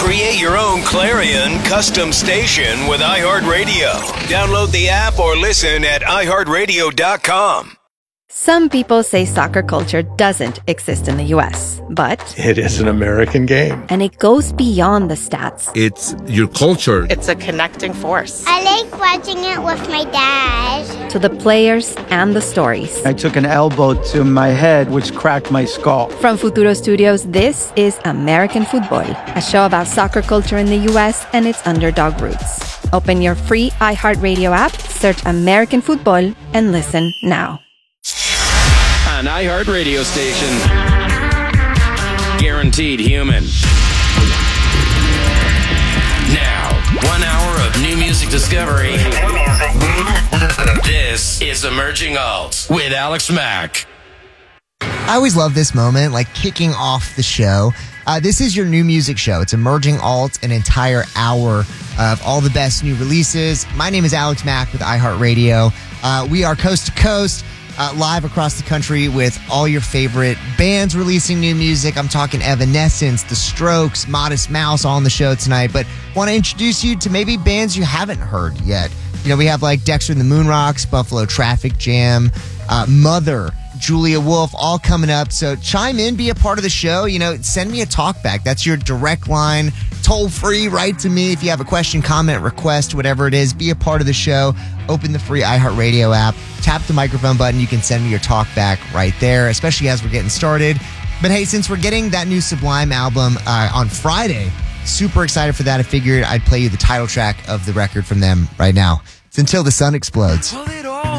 Create your own Clarion custom station with iHeartRadio. Download the app or listen at iHeartRadio.com. Some people say soccer culture doesn't exist in the U.S., but it is an American game. And it goes beyond the stats. It's your culture. It's a connecting force. I like watching it with my dad. To the players and the stories. I took an elbow to my head, which cracked my skull. From Futuro Studios, this is American Football, a show about soccer culture in the U.S. and its underdog roots. Open your free iHeartRadio app, search American Football, and listen now. An iHeart radio station. Guaranteed human. Now, 1 hour of new music discovery. This is Emerging Alt with Alex Mack. I always love this moment, like kicking off the show. This is your new music show. It's Emerging Alt, an entire hour of all the best new releases. My name is Alex Mack with iHeartRadio. We are coast to coast. Live across the country with all your favorite bands releasing new music. I'm talking Evanescence, The Strokes, Modest Mouse all on the show tonight. But want to introduce you to maybe bands you haven't heard yet. You know, we have like Dexter and the Moonrocks, Buffalo Traffic Jam, Mother, Julia Wolf, all coming up. So chime in, be a part of the show. You know, send me a talk back. That's your direct line, toll free, write to me if you have a question, comment, request, whatever it is. Be a part of the show. Open the free iHeartRadio app, tap the microphone button. You can send me your talk back right there, especially as we're getting started. But hey, since we're getting that new Sublime album on Friday, super excited for that. I figured I'd play you the title track of the record from them right now. It's Until the Sun Explodes.